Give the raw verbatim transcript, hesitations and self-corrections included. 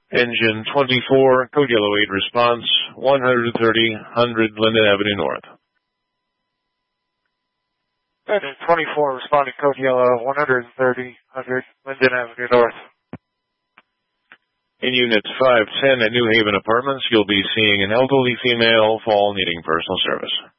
Engine twenty-four, code yellow eight response, one thirty, one hundred Linden Avenue North. Engine twenty-four responding code yellow, one thirty, one hundred Linden Avenue North. In Unit five ten at New Haven Apartments, you'll be seeing an elderly female fall needing personal service.